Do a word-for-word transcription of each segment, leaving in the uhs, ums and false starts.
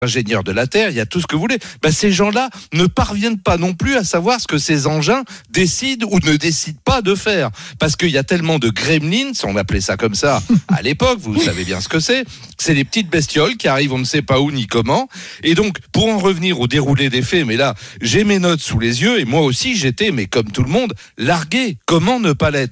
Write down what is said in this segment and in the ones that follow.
ingénieurs de la Terre, il y a tout ce que vous voulez. Ben, ces gens-là ne parviennent pas non plus à savoir ce que ces engins décident ou ne décident pas de faire. Parce qu'il y a tellement de gremlins, on appelait ça comme ça à l'époque, vous savez bien ce que c'est, c'est des petites bestioles qui arrivent on ne sait pas où ni comment. Et donc, pour en revenir au déroulé des faits, mais là, j'ai mes notes sous les yeux et moi aussi j'étais, mais comme tout le monde, largué. Comment ne pas l'être ?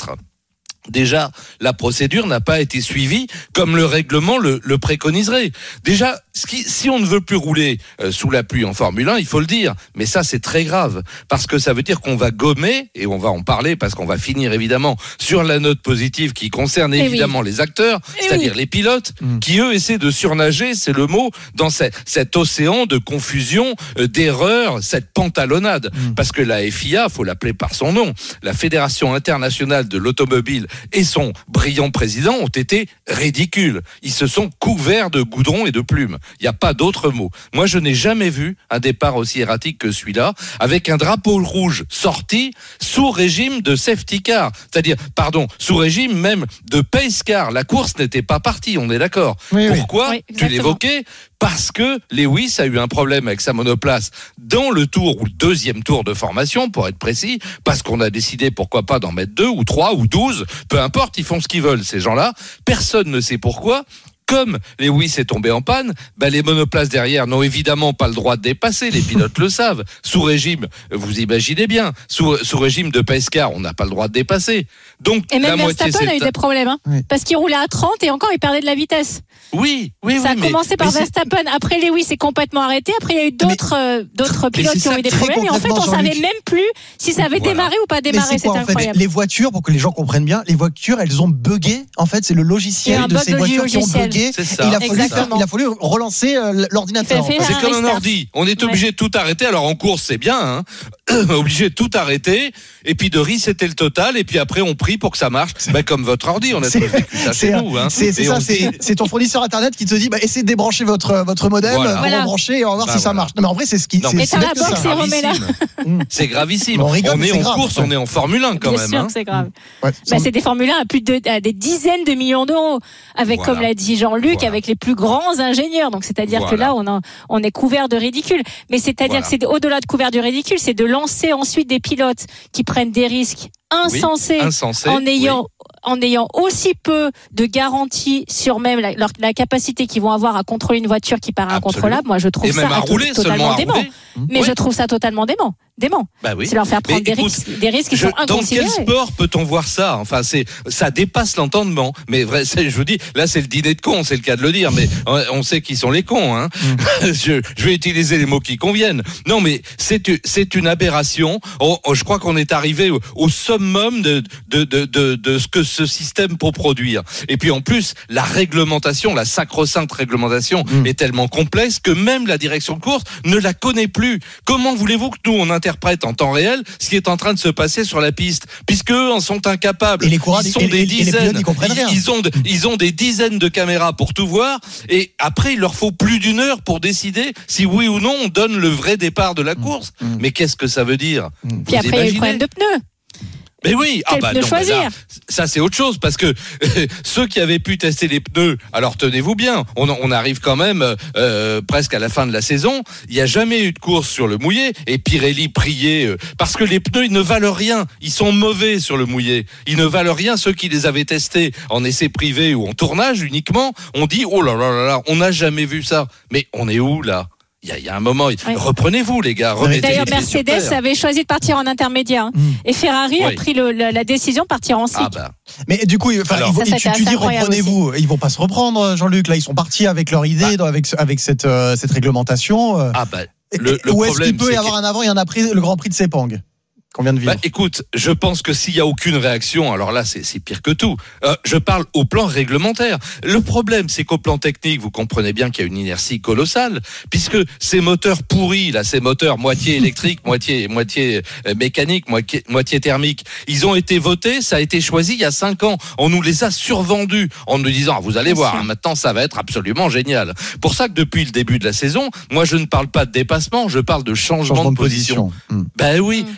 Déjà, la procédure n'a pas été suivie comme le règlement le, le préconiserait. Déjà, ce qui, si on ne veut plus rouler euh, sous la pluie en Formule un, il faut le dire. Mais ça, c'est très grave. Parce que ça veut dire qu'on va gommer, et on va en parler parce qu'on va finir évidemment sur la note positive qui concerne et évidemment oui. les acteurs, et c'est-à-dire oui. les pilotes, mmh. qui eux essaient de surnager, c'est le mot, dans ce, cet océan de confusion, euh, d'erreurs, cette pantalonnade. Mmh. Parce que la F I A, faut l'appeler par son nom, la Fédération internationale de l'automobile, et son brillant président ont été ridicules. Ils se sont couverts de goudron et de plumes. Il n'y a pas d'autre mot. Moi, je n'ai jamais vu un départ aussi erratique que celui-là, avec un drapeau rouge sorti sous régime de safety car. C'est-à-dire, pardon, sous régime même de pace car. La course n'était pas partie, on est d'accord. Oui, Pourquoi oui. Oui, Tu l'évoquais parce que Lewis a eu un problème avec sa monoplace dans le tour ou le deuxième tour de formation, pour être précis, parce qu'on a décidé, pourquoi pas, d'en mettre deux ou trois ou douze, peu importe, ils font ce qu'ils veulent, ces gens-là. Personne ne sait pourquoi. Comme Lewis est tombé en panne, ben les monoplaces derrière n'ont évidemment pas le droit de dépasser, les pilotes le savent. Sous régime, vous imaginez bien, sous, sous régime de pace car, on n'a pas le droit de dépasser. Donc, et même la Verstappen moitié, a eu des problèmes, hein, oui. parce qu'il roulait à trente et encore il perdait de la vitesse. Oui, oui, ça oui. a commencé mais, par mais Verstappen, après Lewis est complètement arrêté, après il y a eu d'autres, mais, euh, d'autres pilotes qui ont eu des problèmes, et en fait on ne savait même plus si ça avait voilà. démarré ou pas démarré, c'est quoi, incroyable. En fait, les voitures, pour que les gens comprennent bien, les voitures elles ont bugué, en fait c'est le logiciel de ces voitures qui ont bugué, c'est ça. Il a, fallu faire, il a fallu relancer euh, l'ordinateur. C'est un comme un ordi. On est obligé ouais. de tout arrêter. Alors en course, c'est bien. Hein. obligé de tout arrêter et puis de resetter le total. Et puis après, on prie pour que ça marche. Ben, comme votre ordi, on a tous vécu ça chez nous. Hein. C'est, c'est, ça, c'est, c'est ton fournisseur internet qui te dit bah, essayez de débrancher votre, votre modem, voilà. vous voilà. rebrancher et on va voir bah, si voilà. ça marche. Non, mais en vrai, c'est ce qui. Non, c'est, mais c'est, la box c'est, remets là. c'est gravissime. On, rigole, on est en grave, course, ouais. on est en Formule un quand Bien même. Sûr hein. que c'est grave. Ouais, bah, c'est des Formule un à plus de à des dizaines de millions d'euros, avec voilà. comme l'a dit Jean-Luc, voilà. avec les plus grands ingénieurs. Donc c'est-à-dire voilà. que là, on, a, on est couvert de ridicule. Mais c'est-à-dire voilà. que c'est au-delà de couvert de ridicule, c'est de lancer ensuite des pilotes qui prennent des risques insensés, oui, insensé, en ayant oui. en ayant aussi peu de garanties sur même la, leur, la capacité qu'ils vont avoir à contrôler une voiture qui paraît incontrôlable. Moi, je trouve et ça même à rouler, totalement dément. Rouler. Mais oui. je trouve ça totalement dément. Dément. Bah oui. C'est leur faire prendre des, écoute, risques, des risques qui je, sont inconsidérés. Dans quel sport peut-on voir ça ? Enfin, c'est, ça dépasse l'entendement. Mais vrai, c'est, je vous dis, là, c'est le dîner de cons, c'est le cas de le dire. Mais on sait qui sont les cons. Hein. Mm. je, je vais utiliser les mots qui conviennent. Non, mais c'est, c'est une aberration. Oh, oh, je crois qu'on est arrivé au, au summum de, de, de, de, de ce que ce système peut produire. Et puis en plus, la réglementation, la sacro-sainte réglementation mm. est tellement complexe que même la direction de course ne la connaît plus. Comment voulez-vous que nous, on interprète en temps réel ce qui est en train de se passer sur la piste, puisque eux en sont incapables. Et les coureurs, ils sont et des les, dizaines, ils, ils, ils ont de, ils ont des dizaines de caméras pour tout voir, et après il leur faut plus d'une heure pour décider si oui ou non on donne le vrai départ de la course. Mmh. Mais qu'est-ce que ça veut dire ? Mmh. Puis après il y a le problème de pneus. Mais oui, ah bah de non, choisir. Bah là, ça c'est autre chose parce que euh, ceux qui avaient pu tester les pneus, alors tenez-vous bien, on, on arrive quand même euh, presque à la fin de la saison. Il n'y a jamais eu de course sur le mouillé et Pirelli priait euh, parce que les pneus ils ne valent rien, ils sont mauvais sur le mouillé, ils ne valent rien. Ceux qui les avaient testés en essai privé ou en tournage uniquement, on dit oh là là là là, on n'a jamais vu ça. Mais on est où là ? Il y, y a un moment, oui. reprenez-vous les gars. D'ailleurs, Mercedes avait choisi de partir en intermédiaire hein. mmh. et Ferrari oui. a pris le, la, la décision de partir en cycle. Ah bah. Mais du coup, enfin, Alors, ils, ça, tu, tu dis reprenez-vous, aussi. Ils vont pas se reprendre, Jean-Luc. Là, ils sont partis avec leur idée, bah. avec avec cette euh, cette réglementation. Euh. Ah bah. Le, le Où problème, est-ce qu'il peut y avoir un avant et un après le Grand Prix de Sepang qu'on vient de vivre? Bah, écoute, je pense que s'il y a aucune réaction, alors là, c'est, c'est pire que tout. Euh, je parle au plan réglementaire. Le problème, c'est qu'au plan technique, vous comprenez bien qu'il y a une inertie colossale, puisque ces moteurs pourris, là, ces moteurs moitié électriques, moitié, moitié mécaniques, moitié, moitié thermiques, ils ont été votés, ça a été choisi il y a cinq ans. On nous les a survendus en nous disant, ah, vous allez voir, hein, maintenant, ça va être absolument génial. Pour ça que depuis le début de la saison, moi, je ne parle pas de dépassement, je parle de changement, changement de, de position. position. Mmh. Ben oui, mmh. puisque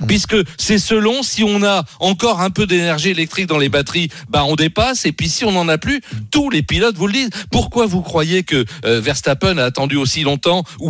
c'est selon si on a encore un peu d'énergie électrique dans les batteries, bah on dépasse, et puis si on n'en a plus, tous les pilotes vous le disent. Pourquoi vous croyez que euh, Verstappen a attendu aussi longtemps ou